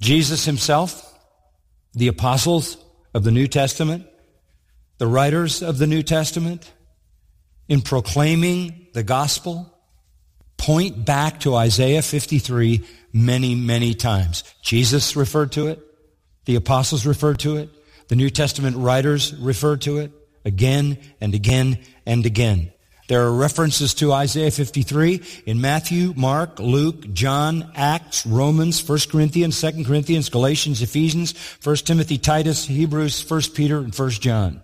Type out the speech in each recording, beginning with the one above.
Jesus himself, the apostles of the New Testament, the writers of the New Testament, in proclaiming the gospel, point back to Isaiah 53 many, many times. Jesus referred to it. The apostles referred to it. The New Testament writers referred to it again and again and again. There are references to Isaiah 53 in Matthew, Mark, Luke, John, Acts, Romans, 1 Corinthians, 2 Corinthians, Galatians, Ephesians, 1 Timothy, Titus, Hebrews, 1 Peter, and 1 John.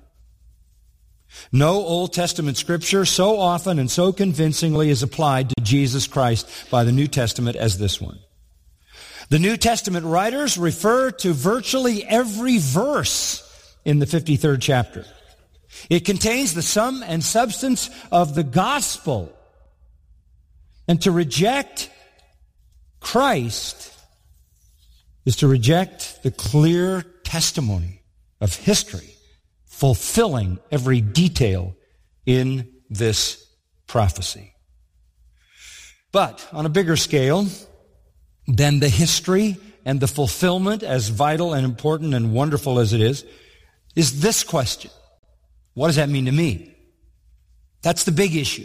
No Old Testament scripture so often and so convincingly is applied to Jesus Christ by the New Testament as this one. The New Testament writers refer to virtually every verse in the 53rd chapter. It contains the sum and substance of the gospel. And to reject Christ is to reject the clear testimony of history, fulfilling every detail in this prophecy. But on a bigger scale than the history and the fulfillment, as vital and important and wonderful as it is this question. What does that mean to me? That's the big issue.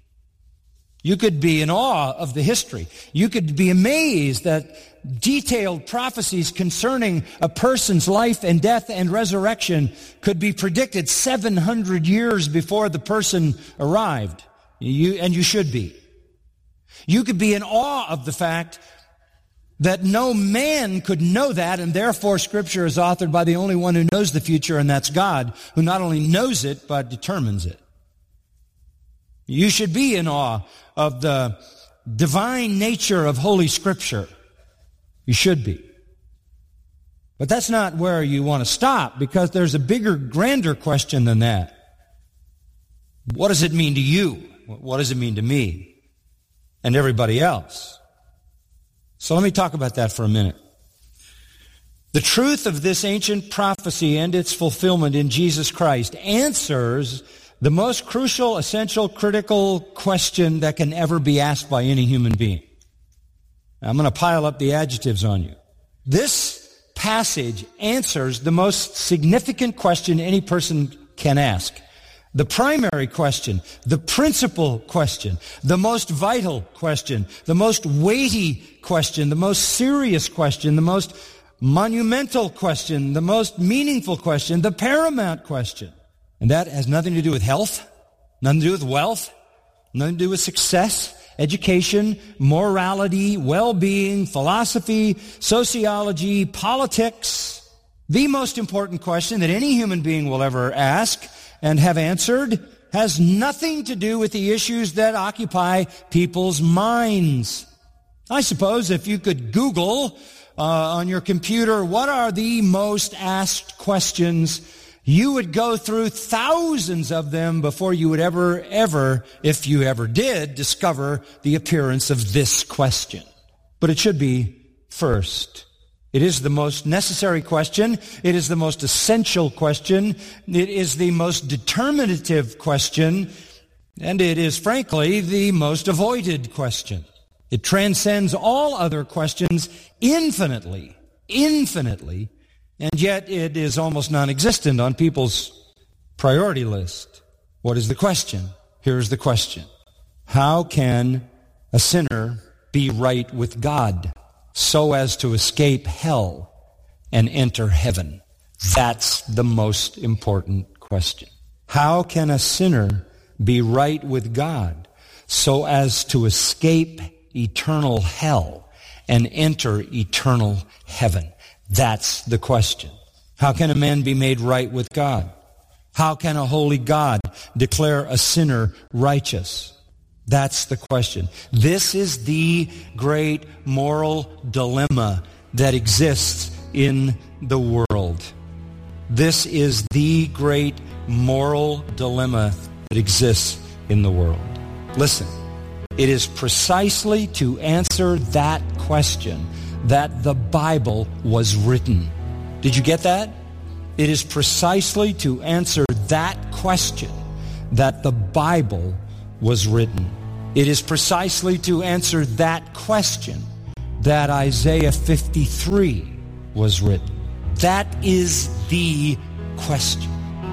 You could be in awe of the history. You could be amazed that detailed prophecies concerning a person's life and death and resurrection could be predicted 700 years before the person arrived. You should be. You could be in awe of the fact that no man could know that, and therefore Scripture is authored by the only one who knows the future, and that's God, who not only knows it, but determines it. You should be in awe of the divine nature of Holy Scripture. You should be. But that's not where you want to stop, because there's a bigger, grander question than that. What does it mean to you? What does it mean to me and everybody else? So let me talk about that for a minute. The truth of this ancient prophecy and its fulfillment in Jesus Christ answers the most crucial, essential, critical question that can ever be asked by any human being. I'm going to pile up the adjectives on you. This passage answers the most significant question any person can ask. The primary question, the principal question, the most vital question, the most weighty question, the most serious question, the most monumental question, the most meaningful question, the paramount question. And that has nothing to do with health, nothing to do with wealth, nothing to do with success, education, morality, well-being, philosophy, sociology, politics. The most important question that any human being will ever ask and have answered has nothing to do with the issues that occupy people's minds. I suppose if you could Google on your computer, what are the most asked questions, you would go through thousands of them before you would ever, if you ever did, discover the appearance of this question. But it should be first. It is the most necessary question. It is the most essential question. It is the most determinative question. And it is, frankly, the most avoided question. It transcends all other questions infinitely, and yet it is almost non-existent on people's priority list. What is the question? Here's the question. How can a sinner be right with God so as to escape hell and enter heaven? That's the most important question. How can a sinner be right with God so as to escape eternal hell and enter eternal heaven? That's the question. How can a man be made right with God? How can a holy God declare a sinner righteous? That's the question. This is the great moral dilemma that exists in the world. This is the great moral dilemma that exists in the world. Listen, it is precisely to answer that question that the Bible was written. Did you get that? It is precisely to answer that question that the Bible was written. It is precisely to answer that question that Isaiah 53 was written? That is the question.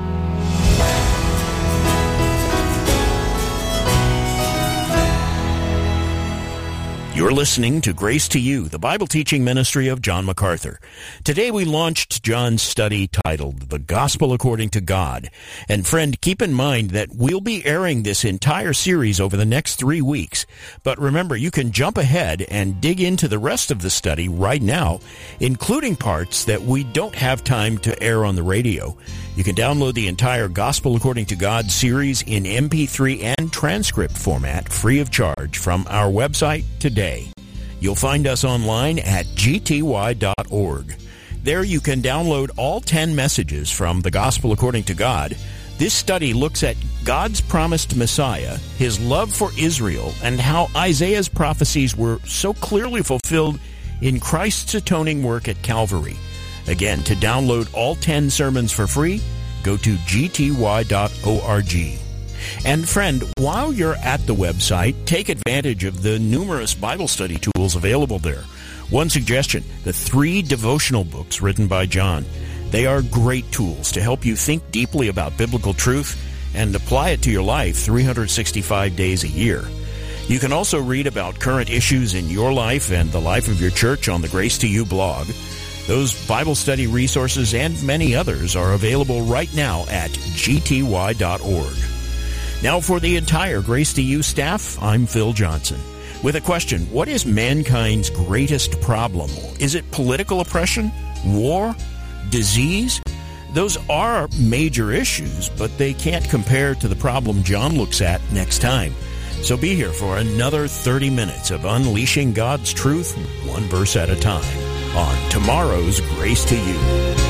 You're listening to Grace to You, the Bible teaching ministry of John MacArthur. Today we launched John's study titled The Gospel According to God. And friend, keep in mind that we'll be airing this entire series over the next 3 weeks. But remember, you can jump ahead and dig into the rest of the study right now, including parts that we don't have time to air on the radio. You can download the entire Gospel According to God series in MP3 and transcript format free of charge from our website today. You'll find us online at gty.org. There you can download all 10 messages from the Gospel According to God. This study looks at God's promised Messiah, His love for Israel, and how Isaiah's prophecies were so clearly fulfilled in Christ's atoning work at Calvary. Again, to download all 10 sermons for free, go to gty.org. And friend, while you're at the website, take advantage of the numerous Bible study tools available there. One suggestion, the 3 devotional books written by John. They are great tools to help you think deeply about biblical truth and apply it to your life 365 days a year. You can also read about current issues in your life and the life of your church on the Grace to You blog. Those Bible study resources and many others are available right now at gty.org. Now for the entire Grace to You staff, I'm Phil Johnson. With a question, what is mankind's greatest problem? Is it political oppression? War? Disease? Those are major issues, but they can't compare to the problem John looks at next time. So be here for another 30 minutes of unleashing God's truth, one verse at a time, on tomorrow's Grace to You.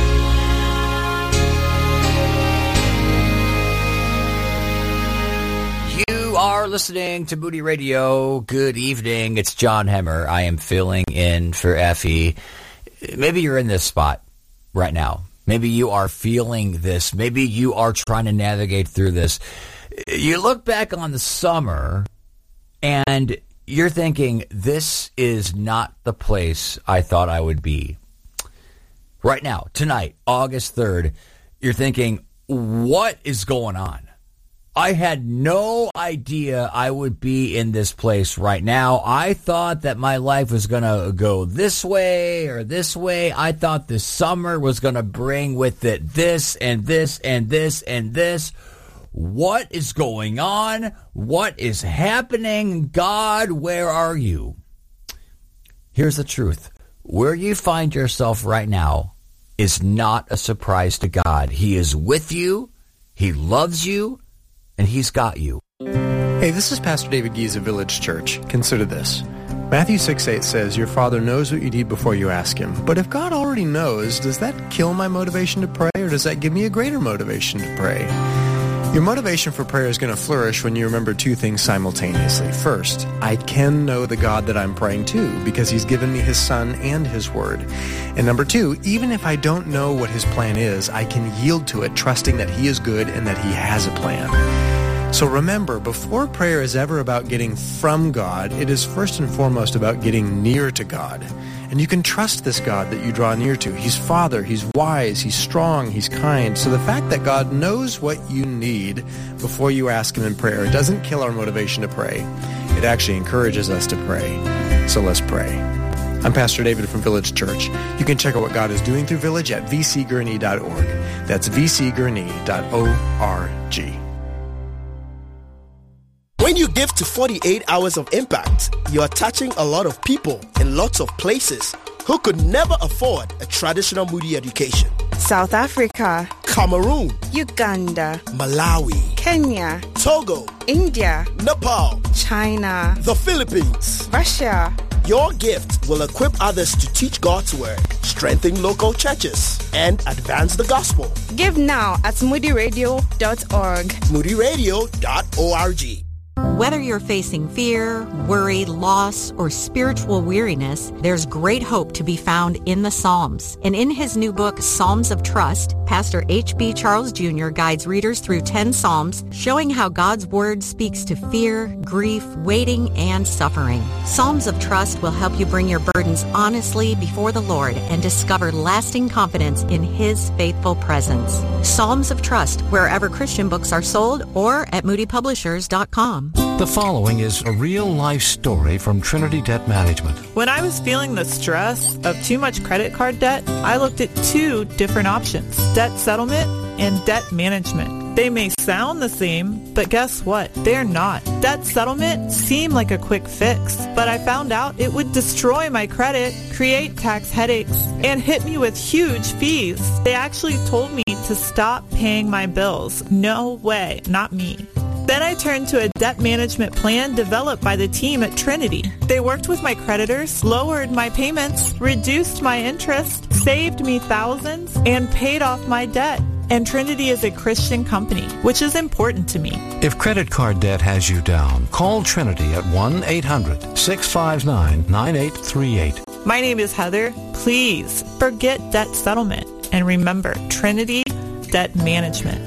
You are listening to Moody Radio. Good evening. It's John Hemmer. I am filling in for Effie. Maybe you're in this spot right now. Maybe you are feeling this. Maybe you are trying to navigate through this. You look back on the summer and you're thinking, this is not the place I thought I would be. Right now, tonight, August 3rd, you're thinking, what is going on? I had no idea I would be in this place right now. I thought that my life was going to go this way or this way. I thought this summer was going to bring with it this and this and this and this. What is going on? What is happening? God, where are you? Here's the truth. Where you find yourself right now is not a surprise to God. He is with you. He loves you. And He's got you. Hey, this is Pastor David Gies of Village Church. Consider this. Matthew 6:8 says, your Father knows what you need before you ask Him. But if God already knows, does that kill my motivation to pray, or does that give me a greater motivation to pray? Your motivation for prayer is going to flourish when you remember 2 things simultaneously. First, I can know the God that I'm praying to because He's given me His Son and His Word. And number 2, even if I don't know what His plan is, I can yield to it, trusting that He is good and that He has a plan. So remember, before prayer is ever about getting from God, it is first and foremost about getting near to God. And you can trust this God that you draw near to. He's Father, He's wise, He's strong, He's kind. So the fact that God knows what you need before you ask Him in prayer doesn't kill our motivation to pray. It actually encourages us to pray. So let's pray. I'm Pastor David from Village Church. You can check out what God is doing through Village at vcgurney.org. That's vcgurney.org. When you give to 48 Hours of Impact, you are touching a lot of people in lots of places who could never afford a traditional Moody education. South Africa, Cameroon, Uganda, Malawi, Kenya, Togo, India, Nepal, China, the Philippines, Russia. Your gift will equip others to teach God's Word, strengthen local churches, and advance the gospel. Give now at moodyradio.org. moodyradio.org. Whether you're facing fear, worry, loss, or spiritual weariness, there's great hope to be found in the Psalms. And in his new book, Psalms of Trust, Pastor H.B. Charles Jr. guides readers through 10 Psalms, showing how God's Word speaks to fear, grief, waiting, and suffering. Psalms of Trust will help you bring your burdens honestly before the Lord and discover lasting confidence in His faithful presence. Psalms of Trust, wherever Christian books are sold or at moodypublishers.com. The following is a real-life story from Trinity Debt Management. When I was feeling the stress of too much credit card debt, I looked at two different options: debt settlement and debt management. They may sound the same, but guess what? They're not. Debt settlement seemed like a quick fix, but I found out it would destroy my credit, create tax headaches, and hit me with huge fees. They actually told me to stop paying my bills. No way, not me. Then I turned to a debt management plan developed by the team at Trinity. They worked with my creditors, lowered my payments, reduced my interest, saved me thousands, and paid off my debt. And Trinity is a Christian company, which is important to me. If credit card debt has you down, call Trinity at 1-800-659-9838. My name is Heather. Please forget debt settlement and remember Trinity Debt Management.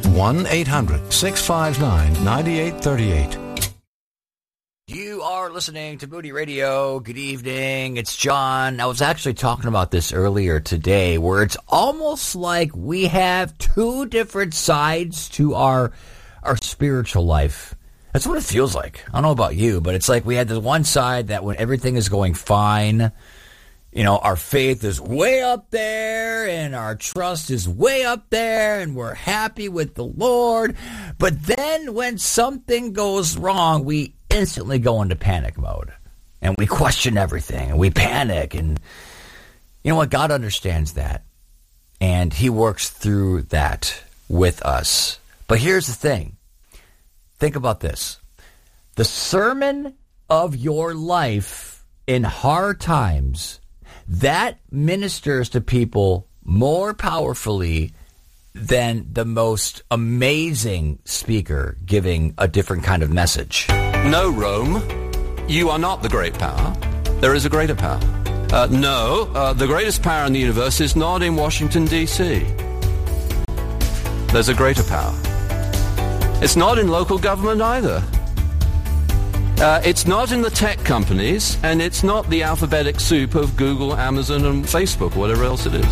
1-800-659-9838. You are listening to Moody Radio. Good evening. It's John. I was actually talking about this earlier today, where it's almost like we have two different sides to our spiritual life. That's what it feels like. I don't know about you, but it's like we had this one side that when everything is going fine, you know, our faith is way up there and our trust is way up there and we're happy with the Lord. But then when something goes wrong, we instantly go into panic mode and we question everything and we panic. And you know what? God understands that and He works through that with us. But here's the thing. Think about this. The sermon of your life in hard times, that ministers to people more powerfully than the most amazing speaker giving a different kind of message. No, Rome, you are not the great power. There is a greater power. The greatest power in the universe is not in Washington, D.C. There's a greater power. It's not in local government either. It's not in the tech companies, and it's not the alphabetic soup of Google, Amazon, and Facebook, whatever else it is.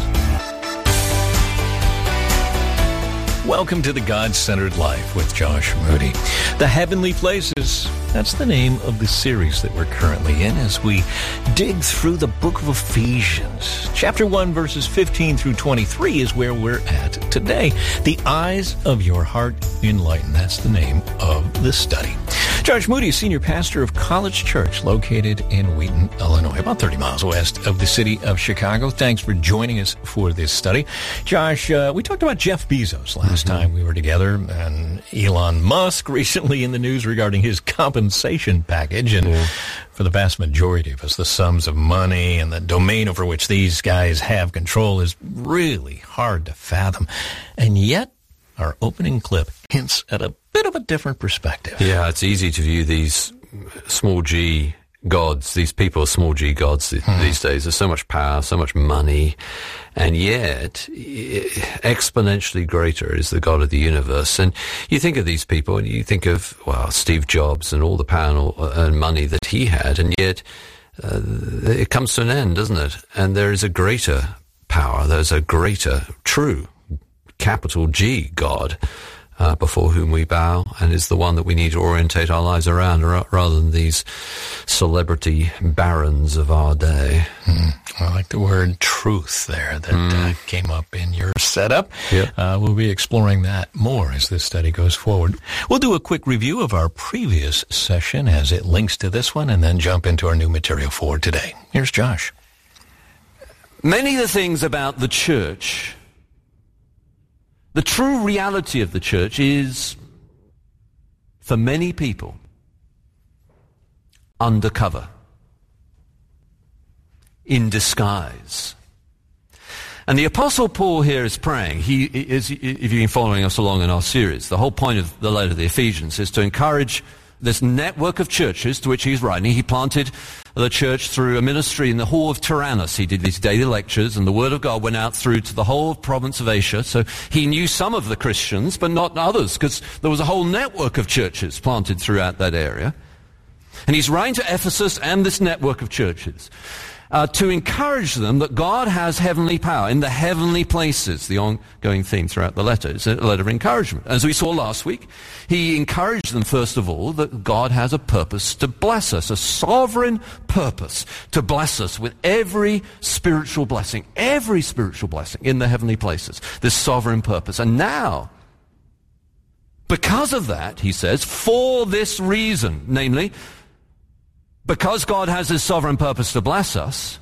Welcome to the God-Centered Life with Josh Moody. The Heavenly Places, that's the name of the series that we're currently in as we dig through the book of Ephesians. Chapter 1, verses 15 through 23 is where we're at today. The eyes of your heart enlightened. That's the name of the study. Josh Moody is senior pastor of College Church located in Wheaton, Illinois, about 30 miles west of the city of Chicago. Thanks for joining us for this study. Josh, we talked about Jeff Bezos last time we were together, and Elon Musk recently in the news regarding his compensation package. And for the vast majority of us, the sums of money and the domain over which these guys have control is really hard to fathom. And yet, our opening clip hints at a bit of a different perspective. Yeah, it's easy to view these small g gods, these people are small g gods these days. There's so much power, so much money, and yet exponentially greater is the God of the universe. And you think of these people and you think of, well, Steve Jobs and all the power and money that he had, and yet it comes to an end, doesn't it? And there is a greater power, there's a greater, true, capital G God before whom we bow, and is the one that we need to orientate our lives around rather than these celebrity barons of our day. I like the word truth there that came up in your setup. Yep. We'll be exploring that more as this study goes forward. We'll do a quick review of our previous session as it links to this one and then jump into our new material for today. Here's Josh. Many of the things about the church, the true reality of the church is, for many people, undercover, in disguise. And the Apostle Paul here is praying. He is, if you've been following us along in our series, the whole point of the letter to the Ephesians is to encourage this network of churches to which he's writing. He planted the church through a ministry in the hall of Tyrannus. He did these daily lectures, and the word of God went out through to the whole province of Asia. So he knew some of the Christians, but not others, because there was a whole network of churches planted throughout that area. And he's writing to Ephesus and this network of churches to encourage them that God has heavenly power in the heavenly places, the ongoing theme throughout the letter. It's a letter of encouragement. As we saw last week, he encouraged them, first of all, that God has a purpose to bless us, a sovereign purpose to bless us with every spiritual blessing in the heavenly places, this sovereign purpose. And now, because of that, he says, for this reason, namely, because God has his sovereign purpose to bless us,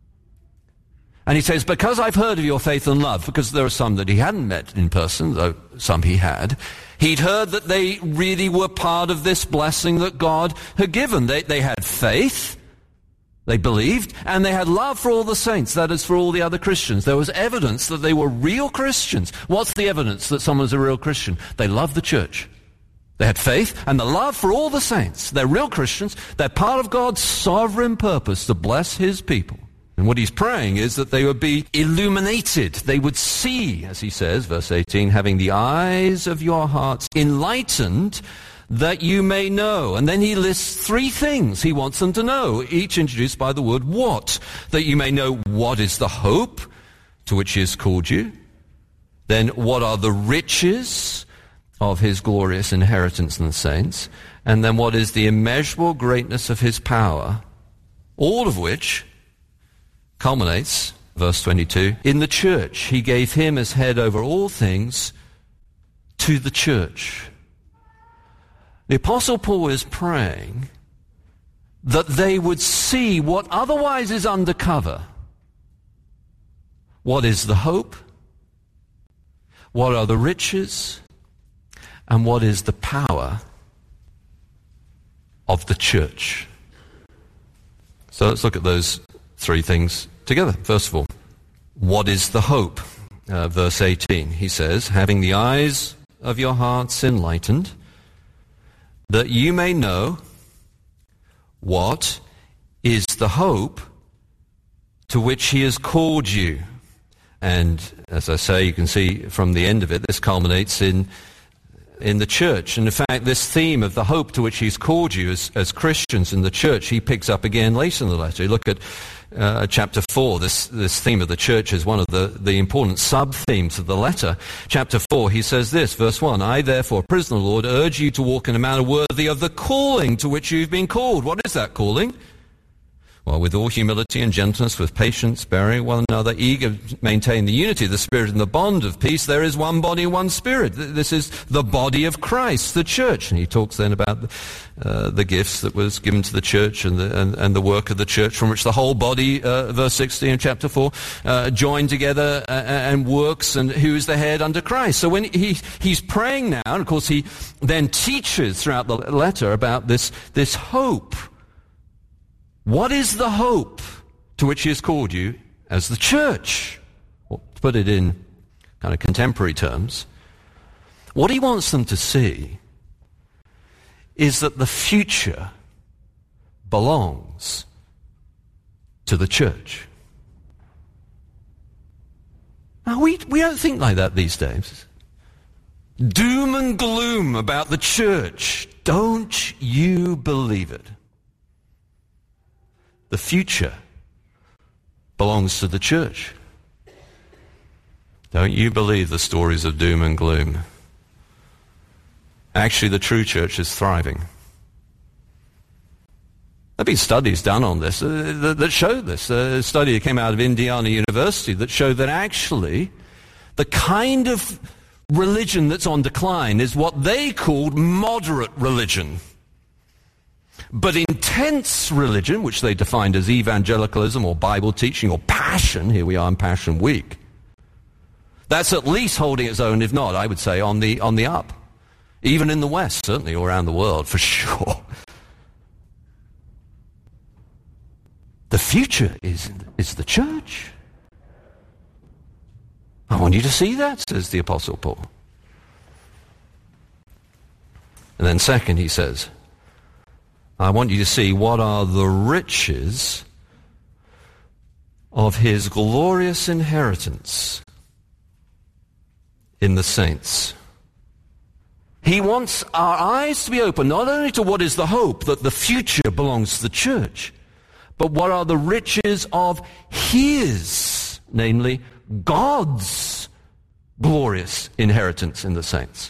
and he says, because I've heard of your faith and love, because there are some that he hadn't met in person, though some he had, he'd heard that they really were part of this blessing that God had given. They had faith, they believed, and they had love for all the saints, that is, for all the other Christians. There was evidence that they were real Christians. What's the evidence that someone's a real Christian? They love the church. They had faith and the love for all the saints. They're real Christians. They're part of God's sovereign purpose to bless his people. And what he's praying is that they would be illuminated. They would see, as he says, verse 18, having the eyes of your hearts enlightened, that you may know. And then he lists three things he wants them to know, each introduced by the word what. That you may know what is the hope to which he has called you. Then what are the riches of his glorious inheritance in the saints, and then what is the immeasurable greatness of his power, all of which culminates, verse 22, in the church. He gave him as head over all things to the church. The Apostle Paul is praying that they would see what otherwise is undercover. What is the hope? What are the riches? And what is the power of the church? So let's look at those three things together. First of all, what is the hope? Verse 18, he says, having the eyes of your hearts enlightened, that you may know what is the hope to which he has called you. And as I say, you can see from the end of it, this culminates in the church. And in fact, this theme of the hope to which he's called you as Christians in the church, he picks up again later in the letter. You look at chapter 4, this theme of the church is one of the important sub-themes of the letter. Chapter 4, he says this, verse 1, I therefore, prisoner of the Lord, urge you to walk in a manner worthy of the calling to which you've been called. What is that calling? Well, with all humility and gentleness, with patience, bearing one another, eager to maintain the unity of the Spirit and the bond of peace, there is one body, one Spirit. This is the body of Christ, the church. And he talks then about the gifts that was given to the church and the work of the church, from which the whole body, verse 16 in chapter 4, joined together and works, and who is the head under Christ. So when he's praying now, and of course he then teaches throughout the letter about this hope. What is the hope to which he has called you as the church? Well, to put it in kind of contemporary terms, what he wants them to see is that the future belongs to the church. Now, we don't think like that these days. Doom and gloom about the church. Don't you believe it? The future belongs to the church. Don't you believe the stories of doom and gloom? Actually, the true church is thriving. There have been studies done on this that show this. A study that came out of Indiana University that showed that actually the kind of religion that's on decline is what they called moderate religion. But intense religion, which they defined as evangelicalism or Bible teaching or passion, here we are in Passion Week, that's at least holding its own, if not, I would say, on the up. Even in the West, certainly, or around the world, for sure. The future is the church. I want you to see that, says the Apostle Paul. And then second, he says, I want you to see what are the riches of his glorious inheritance in the saints. He wants our eyes to be open not only to what is the hope that the future belongs to the church, but what are the riches of his, namely God's glorious inheritance in the saints.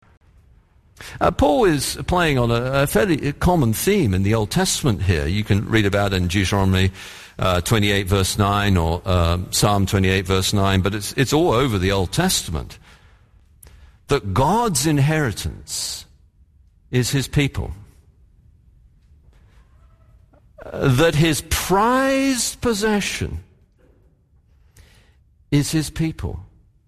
Paul is playing on a fairly common theme in the Old Testament here. You can read about it in Deuteronomy 28 verse 9 or Psalm 28 verse 9, but it's all over the Old Testament. That God's inheritance is his people. That his prized possession is his people.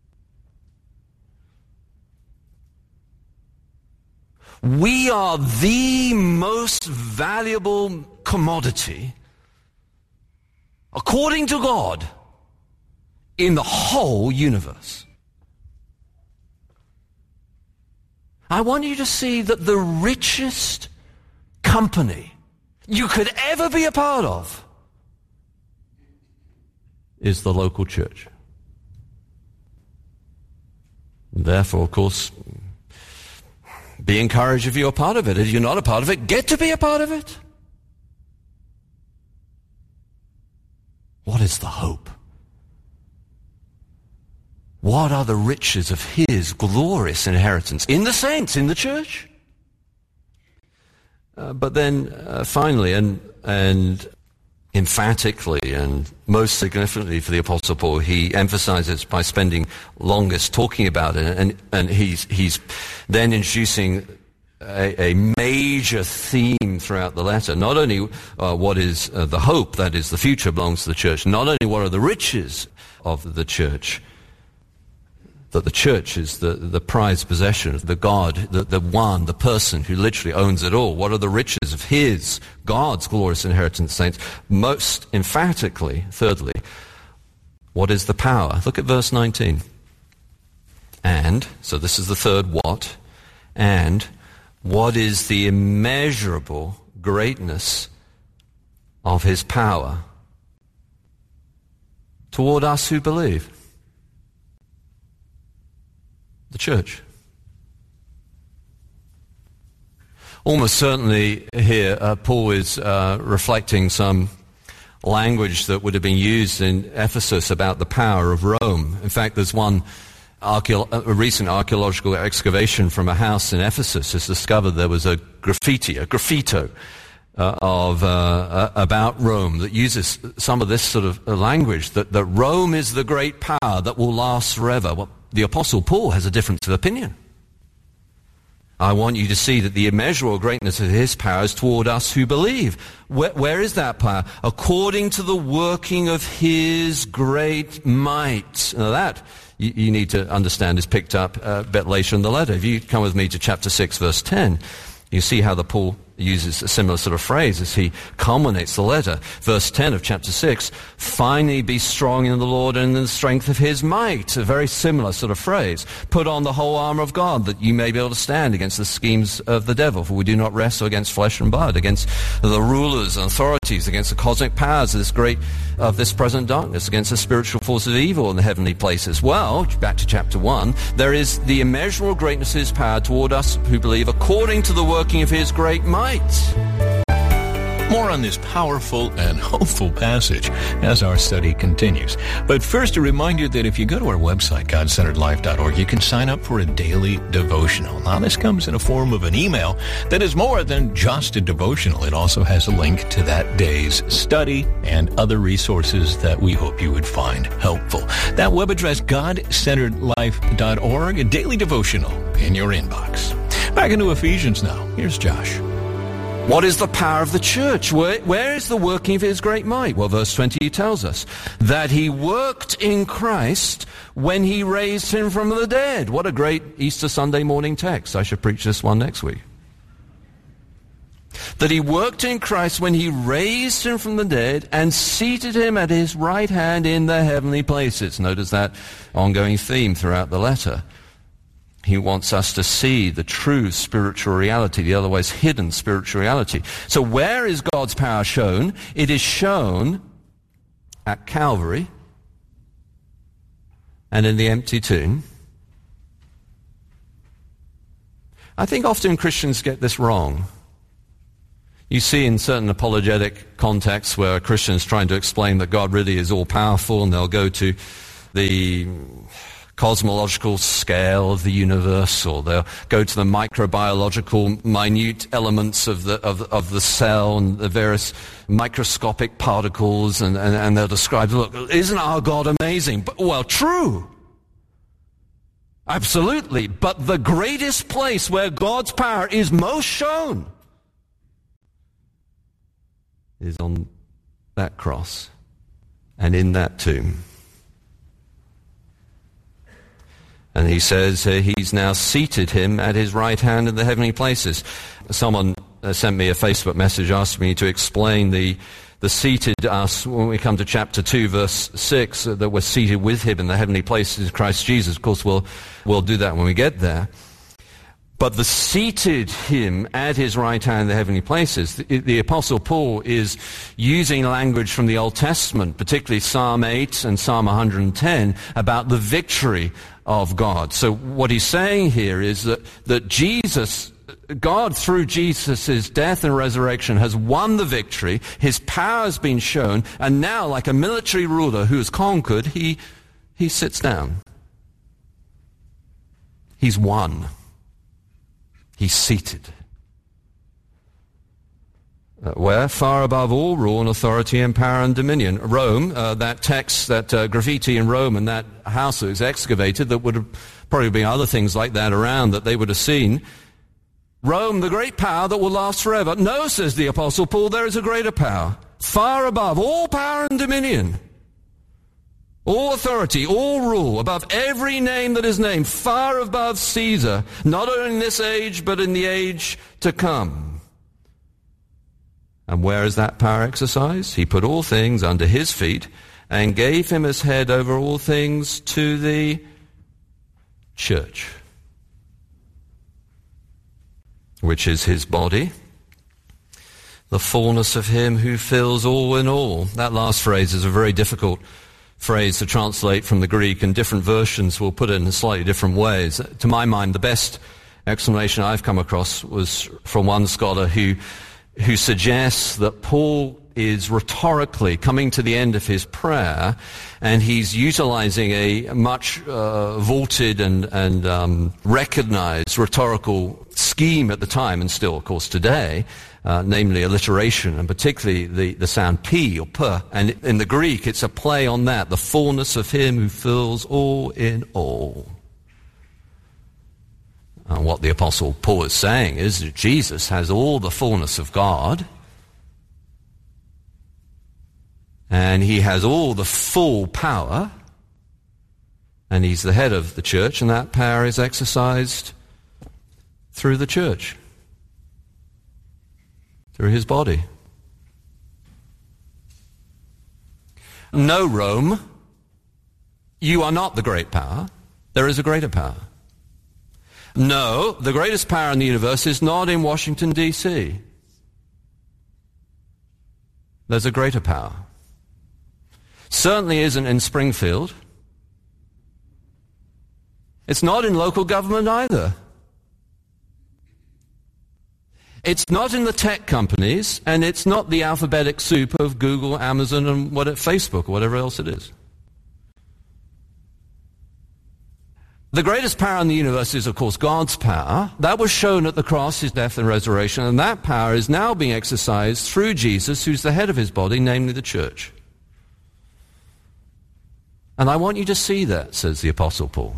We are the most valuable commodity, according to God, in the whole universe. I want you to see that the richest company you could ever be a part of is the local church. Therefore, of course, be encouraged if you're a part of it. If you're not a part of it, get to be a part of it. What is the hope? What are the riches of his glorious inheritance in the saints, in the church? But then finally and emphatically and most significantly for the Apostle Paul, he emphasizes by spending longest talking about it, and he's then introducing a major theme throughout the letter. Not only what is the hope, that is the future belongs to the church, not only what are the riches of the church, that the church is the prized possession of the God, the one, the person who literally owns it all. What are the riches of his, God's glorious inheritance, saints? Most emphatically, thirdly, what is the power? Look at verse 19. And, so this is the third what, and what is the immeasurable greatness of his power toward us who believe? The church. Almost certainly here, Paul is reflecting some language that would have been used in Ephesus about the power of Rome. In fact, there's one a recent archaeological excavation from a house in Ephesus has discovered there was a graffito about Rome that uses some of this sort of language, that Rome is the great power that will last forever. Well, the Apostle Paul has a difference of opinion. I want you to see that the immeasurable greatness of his power is toward us who believe. Where is that power? According to the working of his great might. Now that, you need to understand, is picked up a bit later in the letter. If you come with me to chapter 6, verse 10, you see how Paul uses a similar sort of phrase as he culminates the letter. Verse 10 of chapter 6, finally be strong in the Lord and in the strength of his might. A very similar sort of phrase. Put on the whole armor of God that you may be able to stand against the schemes of the devil. For we do not wrestle against flesh and blood, against the rulers and authorities, against the cosmic powers of this present darkness, against the spiritual forces of evil in the heavenly places. Well, back to chapter 1, there is the immeasurable greatness of his power toward us who believe according to the working of his great might. More on this powerful and hopeful passage as our study continues. But first, a reminder that if you go to our website, godcenteredlife.org, you can sign up for a daily devotional. Now, this comes in a form of an email that is more than just a devotional. It also has a link to that day's study and other resources that we hope you would find helpful. That web address, godcenteredlife.org, a daily devotional in your inbox. Back into Ephesians now. Here's Josh. What is the power of the church? Where is the working of his great might? Well, verse 20 tells us that he worked in Christ when he raised him from the dead. What a great Easter Sunday morning text. I should preach this one next week. That he worked in Christ when he raised him from the dead and seated him at his right hand in the heavenly places. Notice that ongoing theme throughout the letter. He wants us to see the true spiritual reality, the otherwise hidden spiritual reality. So where is God's power shown? It is shown at Calvary and in the empty tomb. I think often Christians get this wrong. You see in certain apologetic contexts where a Christian is trying to explain that God really is all-powerful, and they'll go to the cosmological scale of the universe, or they'll go to the microbiological minute elements of the cell and the various microscopic particles, and they'll describe, look, isn't our God amazing? But, well, true. Absolutely. But the greatest place where God's power is most shown is on that cross and in that tomb. And he says he's now seated him at his right hand in the heavenly places. Someone sent me a Facebook message asking me to explain the seated us when we come to chapter 2, verse 6, that we're seated with him in the heavenly places in Christ Jesus. Of course, we'll do that when we get there. But the seated him at his right hand in the heavenly places, the Apostle Paul is using language from the Old Testament, particularly Psalm 8 and Psalm 110, about the victory of God. So what he's saying here is that Jesus, God through Jesus' death and resurrection has won the victory, his power has been shown, and now like a military ruler who has conquered, he sits down. He's won. He's seated. Where? Far above all rule and authority and power and dominion. Rome, that text, that graffiti in Rome and that house that was excavated, that would have probably been other things like that around that they would have seen. Rome, the great power that will last forever. No, says the Apostle Paul, there is a greater power. Far above all power and dominion. All authority, all rule, above every name that is named, far above Caesar, not only in this age, but in the age to come. And where is that power exercised? He put all things under his feet and gave him as head over all things to the church, which is his body, the fullness of him who fills all in all. That last phrase is a very difficult phrase to translate from the Greek, and different versions will put it in slightly different ways. To my mind, the best explanation I've come across was from one scholar who suggests that Paul is rhetorically coming to the end of his prayer, and he's utilizing a much vaulted and recognized rhetorical scheme at the time, and still, of course, today, namely alliteration, and particularly the sound P or P. And in the Greek, it's a play on that, the fullness of him who fills all in all. And what the Apostle Paul is saying is that Jesus has all the fullness of God, and he has all the full power, and he's the head of the church, and that power is exercised through the church, through his body. No, Rome, you are not the great power. There is a greater power. No, the greatest power in the universe is not in Washington, D.C. There's a greater power. Certainly isn't in Springfield. It's not in local government either. It's not in the tech companies, and it's not the alphabetic soup of Google, Amazon, and Facebook, or whatever else it is. The greatest power in the universe is, of course, God's power. That was shown at the cross, his death and resurrection, and that power is now being exercised through Jesus, who's the head of his body, namely the church. And I want you to see that, says the Apostle Paul.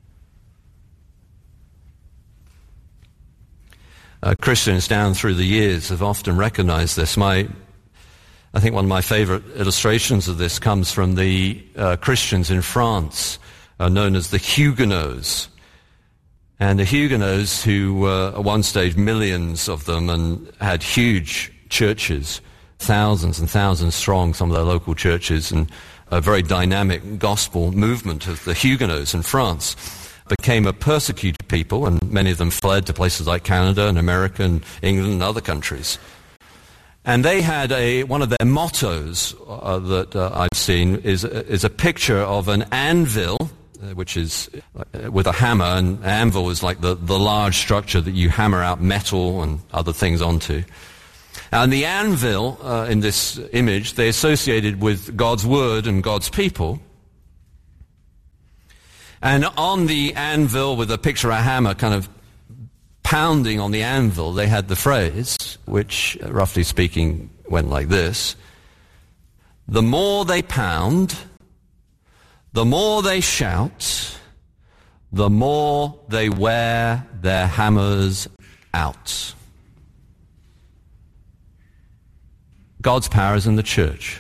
Christians down through the years have often recognized this. I think one of my favorite illustrations of this comes from the Christians in France, known as the Huguenots. And the Huguenots, who were at one stage millions of them and had huge churches, thousands and thousands strong, some of their local churches, and a very dynamic gospel movement of the Huguenots in France. became a persecuted people, and many of them fled to places like Canada and America and England and other countries. And they had one of their mottos that I've seen is a picture of an anvil, which is with a hammer, and anvil is like the large structure that you hammer out metal and other things onto. And the anvil, in this image, they associated with God's Word and God's people. And on the anvil, with a picture of a hammer kind of pounding on the anvil, they had the phrase, which, roughly speaking, went like this: the more they pound, the more they shout, the more they wear their hammers out. God's power is in the church.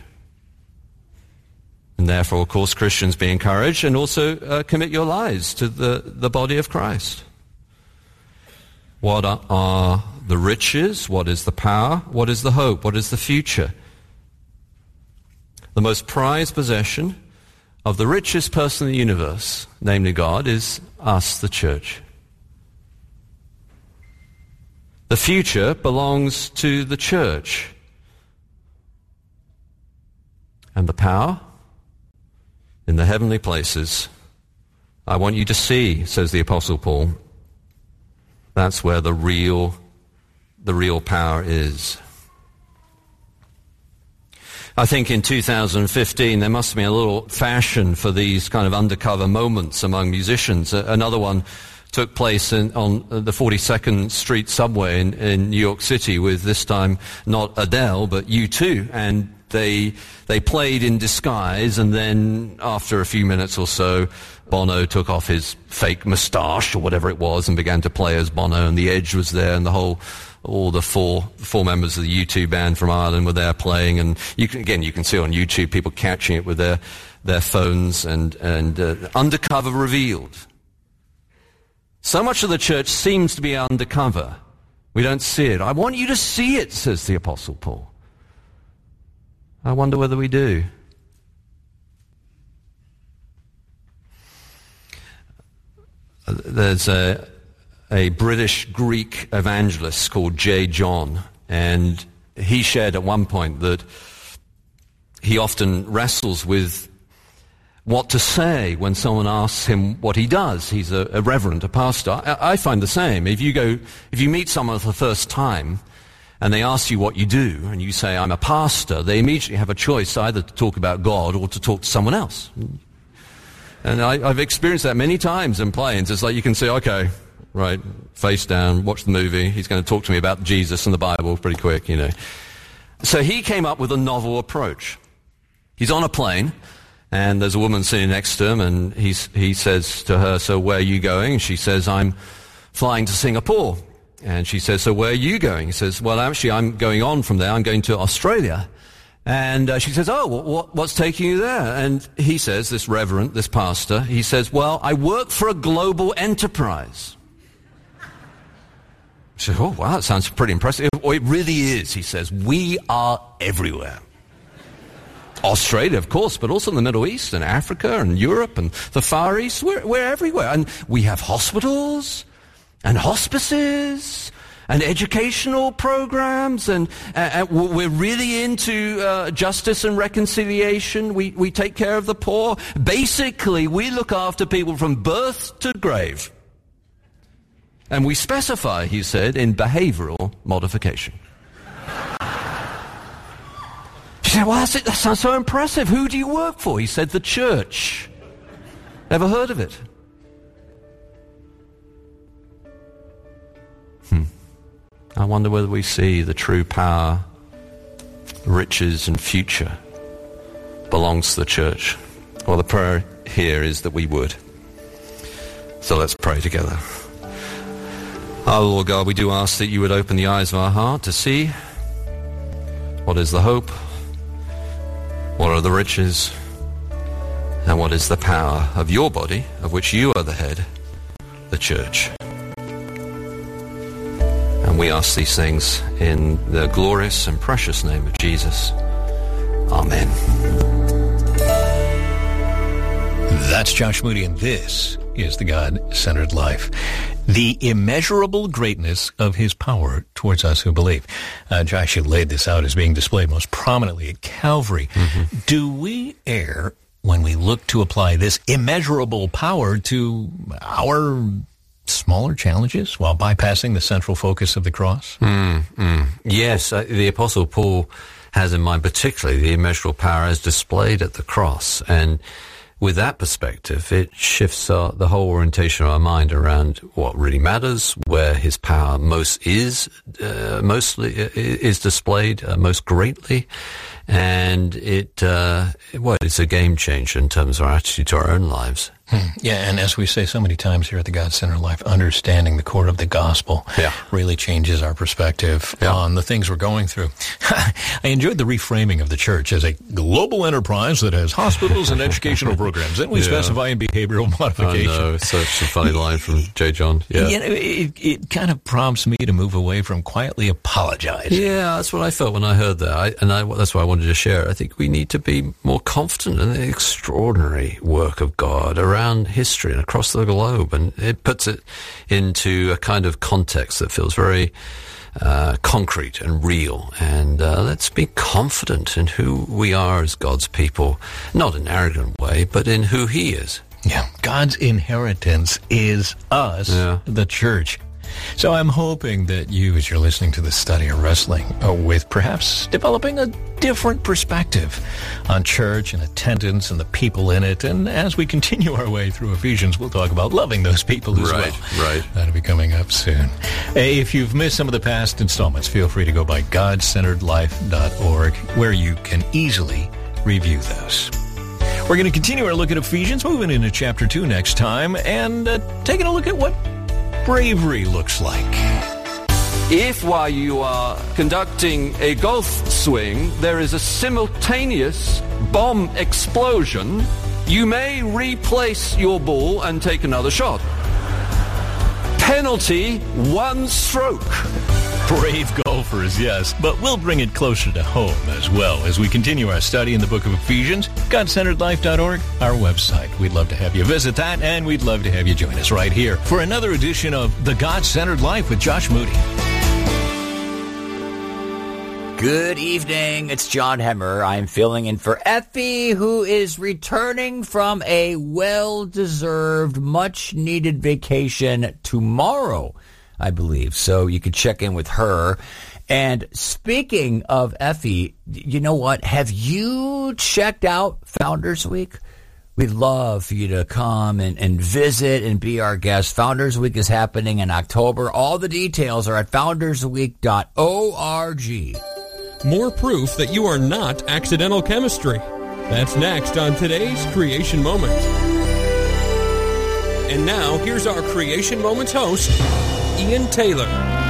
And therefore, of course, Christians be encouraged and also commit your lives to the body of Christ. What are the riches? What is the power? What is the hope? What is the future? The most prized possession of the richest person in the universe, namely God, is us, the church. The future belongs to the church. And the power in the heavenly places, I want you to see, says the Apostle Paul. That's where the real power is. I think in 2015 there must have been a little fashion for these kind of undercover moments among musicians. Another one took place on the 42nd Street subway in New York City with, this time, not Adele, but U2. And they played in disguise, and then after a few minutes or so, Bono took off his fake moustache or whatever it was and began to play as Bono, and the Edge was there, and all the four members of the U2 band from Ireland were there playing. And you can see on YouTube people catching it with their phones, and undercover revealed. So much of the church seems to be undercover. We don't see it. I want you to see it, says the Apostle Paul. I wonder whether we do. There's a British Greek evangelist called J. John, and he shared at one point that he often wrestles with what to say when someone asks him what he does. He's a reverend, a pastor. I find the same. If you meet someone for the first time and they ask you what you do, and you say, I'm a pastor, they immediately have a choice either to talk about God or to talk to someone else. And I've experienced that many times in planes. It's like you can say, okay, right, face down, watch the movie. He's going to talk to me about Jesus and the Bible pretty quick, you know. So he came up with a novel approach. He's on a plane, and there's a woman sitting next to him, and he says to her, so where are you going? And she says, I'm flying to Singapore. And she says, so where are you going? He says, well, actually, I'm going on from there. I'm going to Australia. And she says, oh, what's taking you there? And he says, this reverend, this pastor, he says, well, I work for a global enterprise. She says, oh, wow, that sounds pretty impressive. Oh, it really is, he says. We are everywhere. Australia, of course, but also the Middle East and Africa and Europe and the Far East. We're everywhere. And we have hospitals and hospices and educational programs, and we're really into justice and reconciliation. We take care of the poor. Basically, we look after people from birth to grave. And we specify, he said, in behavioral modification. She said, well, that sounds so impressive. Who do you work for? He said, the church. Never heard of it? I wonder whether we see the true power, riches, and future belongs to the church. Well, the prayer here is that we would. So let's pray together. Our Lord God, we do ask that you would open the eyes of our heart to see what is the hope, what are the riches, and what is the power of your body, of which you are the head, the church. And we ask these things in the glorious and precious name of Jesus. Amen. That's Josh Moody, and this is The God-Centered Life. The immeasurable greatness of his power towards us who believe. Josh, you laid this out as being displayed most prominently at Calvary. Mm-hmm. Do we err when we look to apply this immeasurable power to our smaller challenges while bypassing the central focus of the cross? Yes, the Apostle Paul has in mind particularly the immeasurable power as displayed at the cross. And with that perspective, it shifts the whole orientation of our mind around what really matters, where his power mostly is displayed most greatly. And it's a game changer in terms of our attitude to our own lives. Yeah, and as we say so many times here at the God-Centered Life, understanding the core of the gospel really changes our perspective on the things we're going through. I enjoyed the reframing of the church as a global enterprise that has hospitals and educational programs. Then we specify in behavioral modification. I know, such a funny line from J. John. Yeah. It kind of prompts me to move away from quietly apologizing. Yeah, that's what I felt when I heard that. That's why I wanted to share. I think we need to be more confident in the extraordinary work of God around history and across the globe, and it puts it into a kind of context that feels very concrete and real. And let's be confident in who we are as God's people, not in an arrogant way, but in who he is. Yeah, God's inheritance is us, the church. So I'm hoping that you, as you're listening to this study, are wrestling with perhaps developing a different perspective on church and attendance and the people in it. And as we continue our way through Ephesians, we'll talk about loving those people as well. Right. That'll be coming up soon. If you've missed some of the past installments, feel free to go by godcenteredlife.org, where you can easily review those. We're going to continue our look at Ephesians, moving into chapter 2 next time, and taking a look at what bravery looks like. If while you are conducting a golf swing, there is a simultaneous bomb explosion, you may replace your ball and take another shot. Penalty, 1 stroke. Brave golfers, yes, but we'll bring it closer to home as well as we continue our study in the book of Ephesians. GodCenteredLife.org, our website. We'd love to have you visit that, and we'd love to have you join us right here for another edition of The God-Centered Life with Josh Moody. Good evening. It's John Hemmer. I'm filling in for Effie, who is returning from a well-deserved, much-needed vacation tomorrow, I believe. So you can check in with her. And speaking of Effie, you know what? Have you checked out Founders Week? We'd love for you to come and visit and be our guest. Founders Week is happening in October. All the details are at foundersweek.org. More proof that you are not accidental chemistry. That's next on today's Creation Moment. And now, here's our Creation Moments host, Ian Taylor.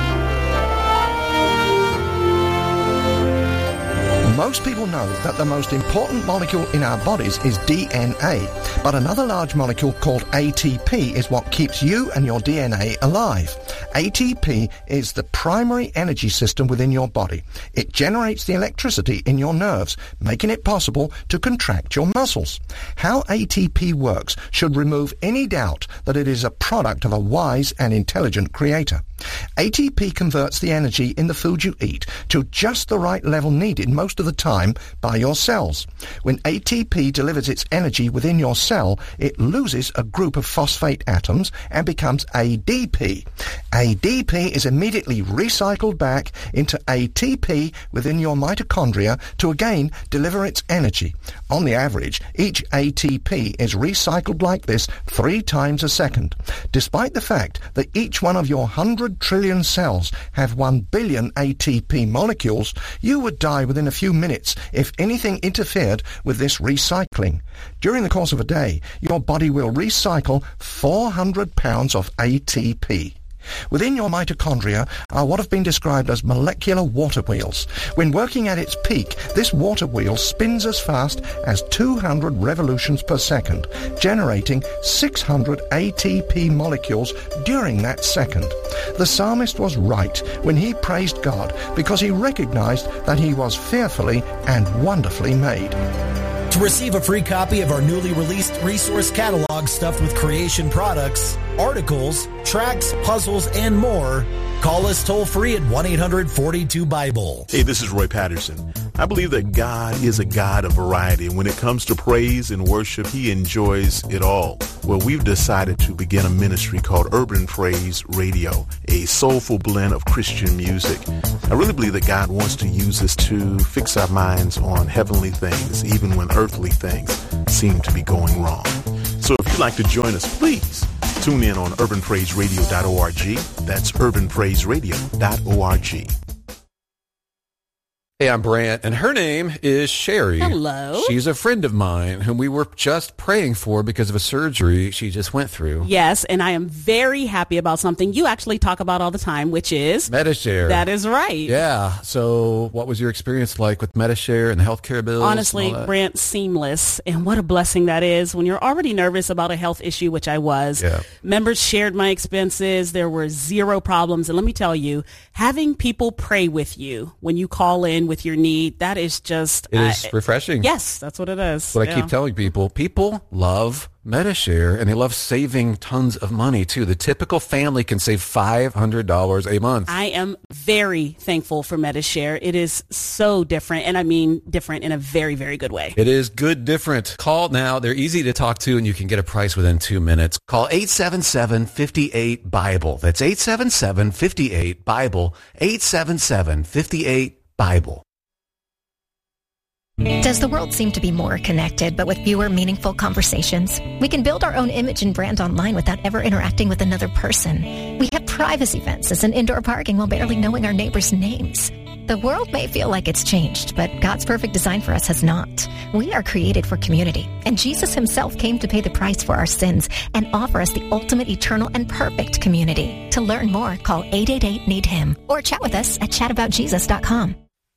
Most people know that the most important molecule in our bodies is DNA, but another large molecule called ATP is what keeps you and your DNA alive. ATP is the primary energy system within your body. It generates the electricity in your nerves, making it possible to contract your muscles. How ATP works should remove any doubt that it is a product of a wise and intelligent creator. ATP converts the energy in the food you eat to just the right level needed most of the time by your cells. When ATP delivers its energy within your cell, it loses a group of phosphate atoms and becomes ADP. ADP is immediately recycled back into ATP within your mitochondria to again deliver its energy. On the average, each ATP is recycled like this 3 times a second. Despite the fact that each one of your 100 trillion cells have 1 billion ATP molecules, you would die within a few minutes if anything interfered with this recycling. During the course of a day, your body will recycle 400 pounds of ATP. Within your mitochondria are what have been described as molecular water wheels. When working at its peak, this water wheel spins as fast as 200 revolutions per second, generating 600 ATP molecules during that second. The psalmist was right when he praised God because he recognized that he was fearfully and wonderfully made. To receive a free copy of our newly released resource catalog stuffed with creation products, articles, tracts, puzzles, and more, call us toll-free at 1-800-42-BIBLE. Hey, this is Roy Patterson. I believe that God is a God of variety. When it comes to praise and worship, He enjoys it all. Well, we've decided to begin a ministry called Urban Praise Radio, a soulful blend of Christian music. I really believe that God wants to use this to fix our minds on heavenly things, even when earthly things seem to be going wrong. So if you'd like to join us, please tune in on urbanpraiseradio.org. That's urbanpraiseradio.org. Hey, I'm Brant, and her name is Sherry. Hello. She's a friend of mine whom we were just praying for because of a surgery she just went through. Yes, and I am very happy about something you actually talk about all the time, which is Medi-Share. That is right. Yeah. So what was your experience like with Medi-Share and the healthcare bills? Honestly, Brant, seamless. And what a blessing that is when you're already nervous about a health issue, which I was. Yeah. Members shared my expenses. There were zero problems. And let me tell you, having people pray with you when you call in with your need, that is just... It is refreshing. Yes, that's what it is. What I keep telling people. People love Medi-Share, and they love saving tons of money, too. The typical family can save $500 a month. I am very thankful for Medi-Share. It is so different, and I mean different in a very, very good way. It is good different. Call now. They're easy to talk to, and you can get a price within 2 minutes. Call 877-58-BIBLE. That's 877-58-BIBLE. 877-58-BIBLE. Does the world seem to be more connected, but with fewer meaningful conversations? We can build our own image and brand online without ever interacting with another person. We have privacy fences and indoor parking while barely knowing our neighbors' names. The world may feel like it's changed, but God's perfect design for us has not. We are created for community, and Jesus himself came to pay the price for our sins and offer us the ultimate, eternal, and perfect community. To learn more, call 888-NEED-HIM or chat with us at chataboutjesus.com.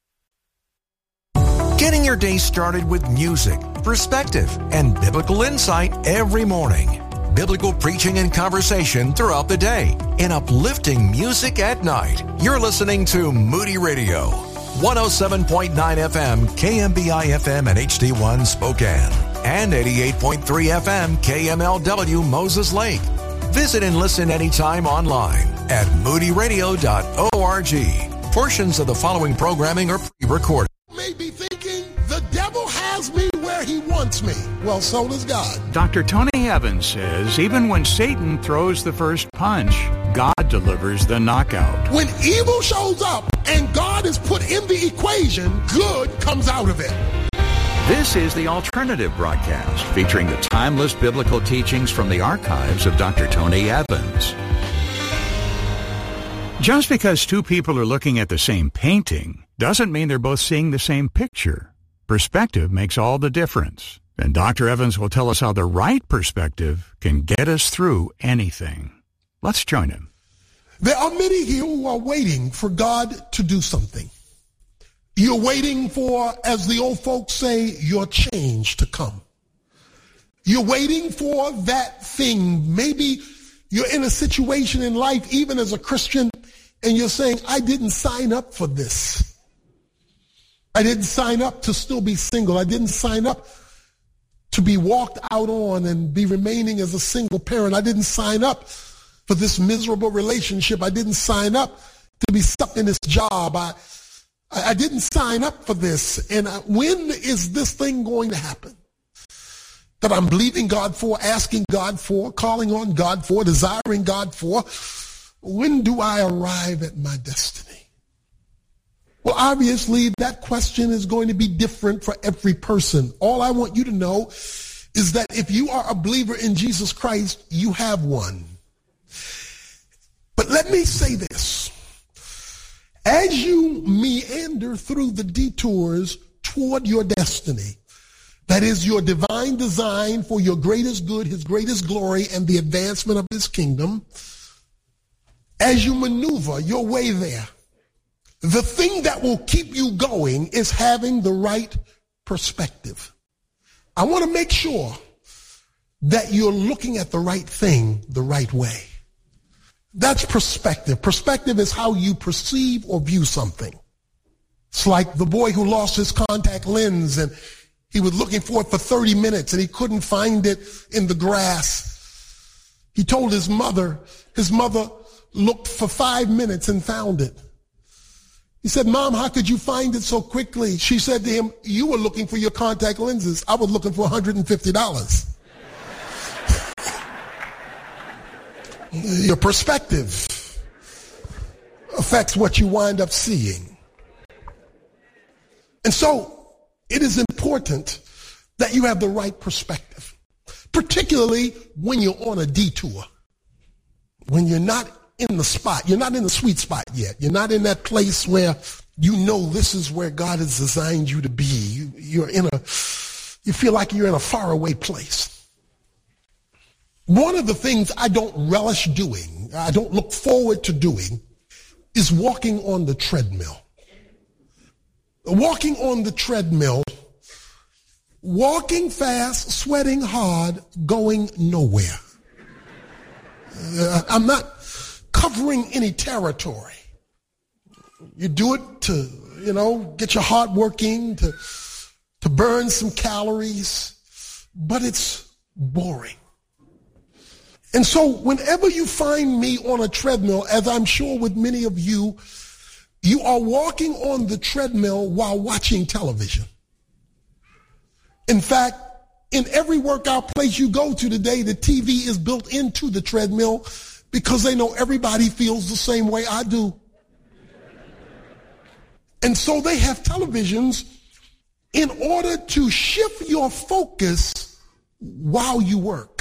Getting your day started with music, perspective, and biblical insight every morning. Biblical preaching and conversation throughout the day. And uplifting music at night. You're listening to Moody Radio. 107.9 FM, KMBI FM and HD1 Spokane. And 88.3 FM, KMLW Moses Lake. Visit and listen anytime online at moodyradio.org. Portions of the following programming are pre-recorded. May be thinking the devil has me where he wants me. Well, so does God. Dr. Tony Evans says even when Satan throws the first punch, God delivers the knockout. When evil shows up and God is put in the equation, good comes out of it. This is the Alternative Broadcast, featuring the timeless biblical teachings from the archives of Dr. Tony Evans. Just because two people are looking at the same painting doesn't mean they're both seeing the same picture. Perspective makes all the difference. And Dr. Evans will tell us how the right perspective can get us through anything. Let's join him. There are many here who are waiting for God to do something. You're waiting for, as the old folks say, your change to come. You're waiting for that thing. Maybe you're in a situation in life, even as a Christian, and you're saying, I didn't sign up for this. I didn't sign up to still be single. I didn't sign up to be walked out on and be remaining as a single parent. I didn't sign up for this miserable relationship. I didn't sign up to be stuck in this job. I didn't sign up for this. And when is this thing going to happen that I'm believing God for, asking God for, calling on God for, desiring God for? When do I arrive at my destiny? Well, obviously, that question is going to be different for every person. All I want you to know is that if you are a believer in Jesus Christ, you have one. But let me say this. As you meander through the detours toward your destiny, that is your divine design for your greatest good, his greatest glory, and the advancement of his kingdom, as you maneuver your way there, the thing that will keep you going is having the right perspective. I want to make sure that you're looking at the right thing the right way. That's perspective. Perspective is how you perceive or view something. It's like the boy who lost his contact lens and He was looking for it for 30 minutes and he couldn't find it in the grass. He told his mother looked for 5 minutes and found it. He said, Mom, how could you find it so quickly? She said to him, you were looking for your contact lenses. I was looking for $150. Your perspective affects what you wind up seeing. And so it is important that you have the right perspective, particularly when you're on a detour, when you're not in the spot, you're not in the sweet spot yet. You're not in that place where you know this is where God has designed you to be. You feel like you're in a faraway place. One of the things I don't relish doing, I don't look forward to doing, is walking on the treadmill. Walking on the treadmill, walking fast, sweating hard, going nowhere. I'm not covering any territory. You do it to, get your heart working, to burn some calories, but it's boring. And so whenever you find me on a treadmill, as I'm sure with many of you, you are walking on the treadmill while watching television. In fact, in every workout place you go to today, the TV is built into the treadmill because they know everybody feels the same way I do. And so they have televisions in order to shift your focus while you work,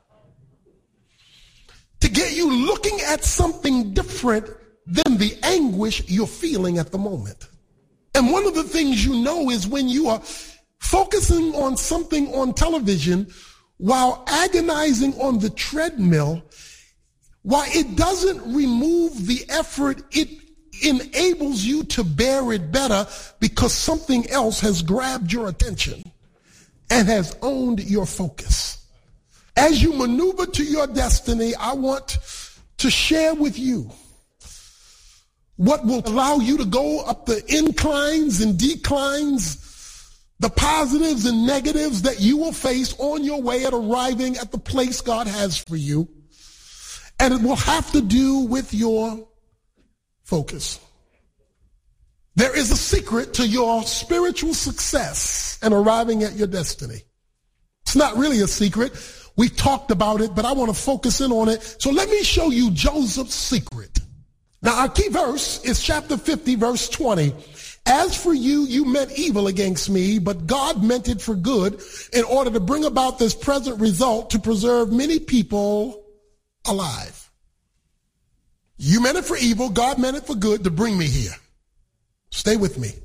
to get you looking at something different than the anguish you're feeling at the moment. And one of the things you know is when you are focusing on something on television while agonizing on the treadmill, while it doesn't remove the effort, it enables you to bear it better because something else has grabbed your attention and has owned your focus. As you maneuver to your destiny, I want to share with you what will allow you to go up the inclines and declines, the positives and negatives that you will face on your way at arriving at the place God has for you. And it will have to do with your focus. There is a secret to your spiritual success and arriving at your destiny. It's not really a secret. We talked about it, but I want to focus in on it. So let me show you Joseph's secret. Now, our key verse is chapter 50, verse 20. As for you, you meant evil against me, but God meant it for good in order to bring about this present result to preserve many people alive. You meant it for evil. God meant it for good to bring me here. Stay with me.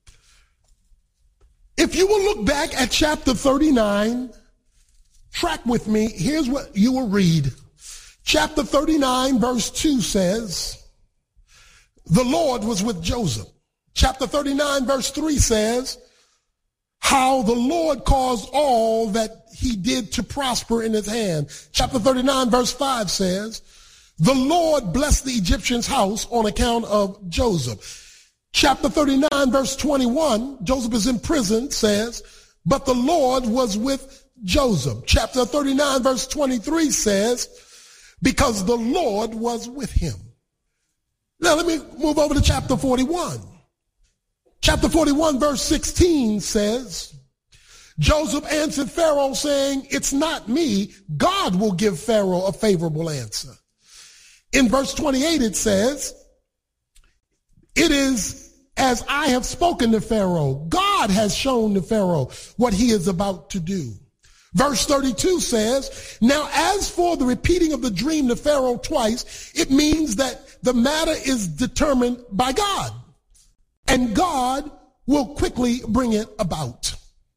If you will look back at chapter 39, track with me. Here's what you will read. Chapter 39, verse 2 says, the Lord was with Joseph. Chapter 39, verse 3 says, how the Lord caused all that he did to prosper in his hand. Chapter 39, verse 5 says, the Lord blessed the Egyptian's house on account of Joseph. Chapter 39, verse 21, Joseph is in prison, says, but the Lord was with Joseph. Chapter 39, verse 23 says, because the Lord was with him. Now let me move over to chapter 41. Chapter 41, verse 16 says, Joseph answered Pharaoh saying, it's not me. God will give Pharaoh a favorable answer. In verse 28 it says, it is as I have spoken to Pharaoh. God has shown to Pharaoh what he is about to do. Verse 32 says, now as for the repeating of the dream to Pharaoh twice, it means that the matter is determined by God, and God will quickly bring it about.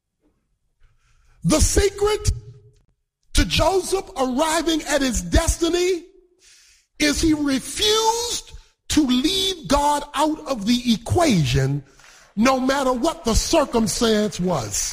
The secret to Joseph arriving at his destiny is he refused to leave God out of the equation no matter what the circumstance was.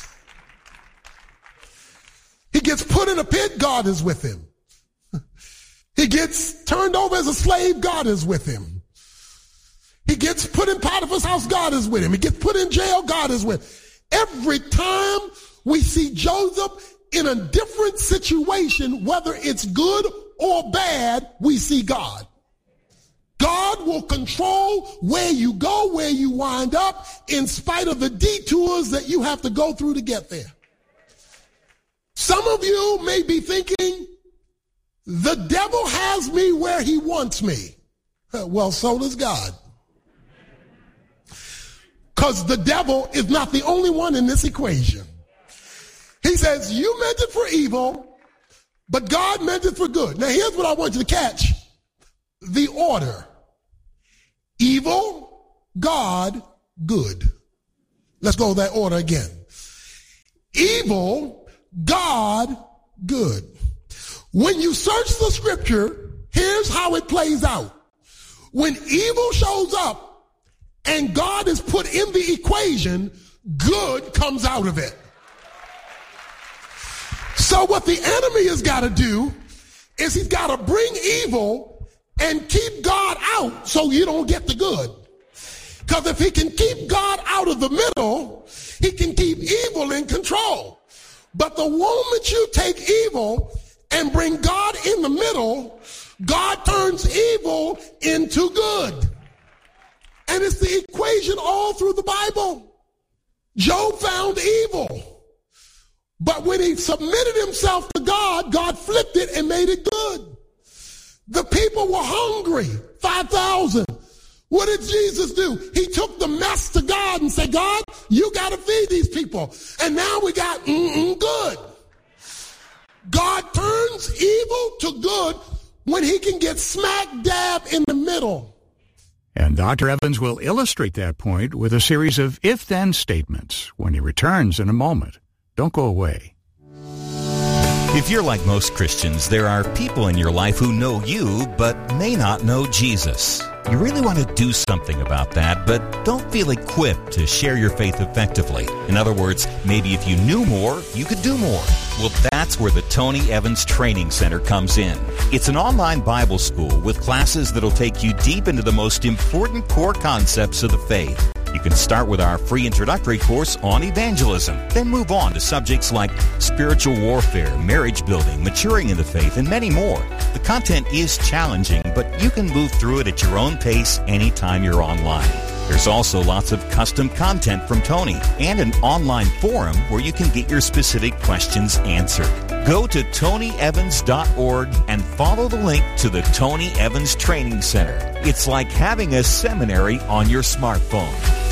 He gets put in a pit, God is with him. He gets turned over as a slave, God is with him. He gets put in Potiphar's house, God is with him. He gets put in jail, God is with him. Every time we see Joseph in a different situation, whether it's good or bad, we see God. God will control where you go, where you wind up, in spite of the detours that you have to go through to get there. Some of you may be thinking, the devil has me where he wants me. Well, so does God. Because the devil is not the only one in this equation. He says, you meant it for evil, but God meant it for good. Now, here's what I want you to catch. The order. Evil, God, good. Let's go with that order again. Evil, God, good. When you search the scripture, here's how it plays out. When evil shows up and God is put in the equation, good comes out of it. So what the enemy has got to do is he's got to bring evil and keep God out so you don't get the good. Because if he can keep God out of the middle, he can keep evil in control. But the moment you take evil and bring God in the middle, God turns evil into good. And it's the equation all through the Bible. Job found evil. But when he submitted himself to God, God flipped it and made it good. The people were hungry, 5,000. What did Jesus do? He took the mess to God and said, God, you got to feed these people. And now we got good. God turns evil to good when he can get smack dab in the middle. And Dr. Evans will illustrate that point with a series of if-then statements when he returns in a moment. Don't go away. If you're like most Christians, there are people in your life who know you but may not know Jesus. You really want to do something about that, but don't feel equipped to share your faith effectively. In other words, maybe if you knew more, you could do more. Well, that's where the Tony Evans Training Center comes in. It's an online Bible school with classes that'll take you deep into the most important core concepts of the faith. You can start with our free introductory course on evangelism, then move on to subjects like spiritual warfare, marriage building, maturing in the faith, and many more. The content is challenging, but you can move through it at your own pace anytime you're online. There's also lots of custom content from Tony and an online forum where you can get your specific questions answered. Go to TonyEvans.org and follow the link to the Tony Evans Training Center. It's like having a seminary on your smartphone.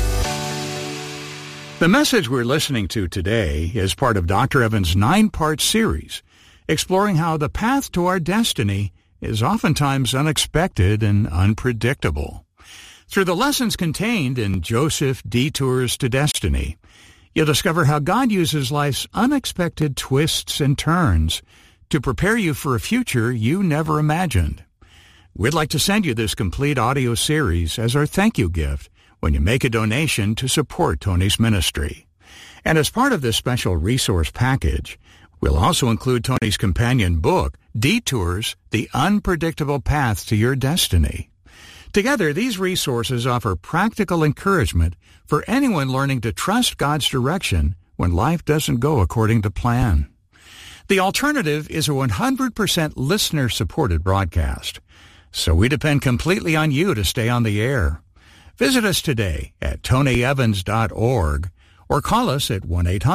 The message we're listening to today is part of Dr. Evans' 9-part series, exploring how the path to our destiny is oftentimes unexpected and unpredictable. Through the lessons contained in Joseph Detours to Destiny, you'll discover how God uses life's unexpected twists and turns to prepare you for a future you never imagined. We'd like to send you this complete audio series as our thank you gift when you make a donation to support Tony's ministry. And as part of this special resource package, we'll also include Tony's companion book, Detours, The Unpredictable Path to Your Destiny. Together, these resources offer practical encouragement for anyone learning to trust God's direction when life doesn't go according to plan. The alternative is a 100% listener-supported broadcast, so we depend completely on you to stay on the air. Visit us today at TonyEvans.org or call us at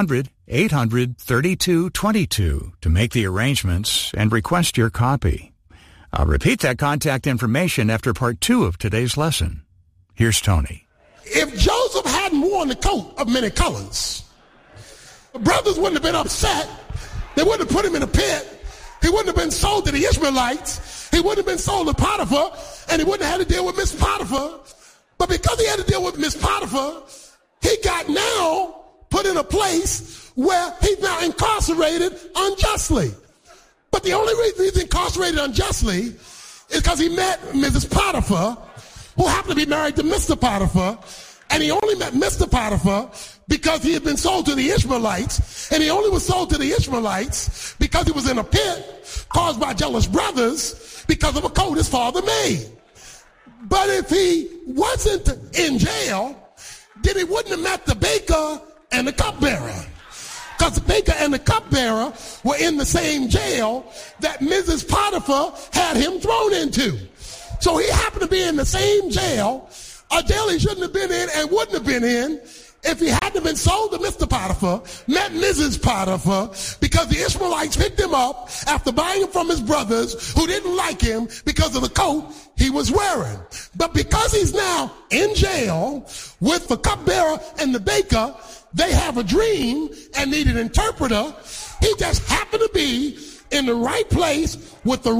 1-800-800-3222 to make the arrangements and request your copy. I'll repeat that contact information after part 2 of today's lesson. Here's Tony. If Joseph hadn't worn the coat of many colors, the brothers wouldn't have been upset. They wouldn't have put him in a pit. He wouldn't have been sold to the Ishmaelites. He wouldn't have been sold to Potiphar, and he wouldn't have had to deal with Miss Potiphar. But because he had to deal with Miss Potiphar, he got now put in a place where he's now incarcerated unjustly. But the only reason he's incarcerated unjustly is because he met Mrs. Potiphar, who happened to be married to Mr. Potiphar, and he only met Mr. Potiphar because he had been sold to the Ishmaelites, and he only was sold to the Ishmaelites because he was in a pit caused by jealous brothers because of a coat his father made. But if he wasn't in jail, then he wouldn't have met the baker and the cupbearer. Because the baker and the cupbearer were in the same jail that Mrs. Potiphar had him thrown into. So he happened to be in the same jail, a jail he shouldn't have been in and wouldn't have been in if he hadn't been sold to Mr. Potiphar, met Mrs. Potiphar, because the Ishmaelites picked him up after buying him from his brothers who didn't like him because of the coat he was wearing. But because he's now in jail with the cupbearer and the baker, they have a dream and need an interpreter. He just happened to be in the right place with the